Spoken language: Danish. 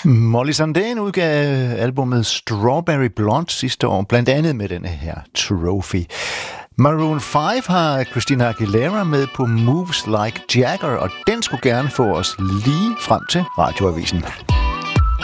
Molly Sandén udgav albumet Strawberry Blonde sidste år, blandt andet med denne her Trophy. Maroon 5 har Christina Aguilera med på Moves Like Jagger, og den skulle gerne få os lige frem til Radioavisen.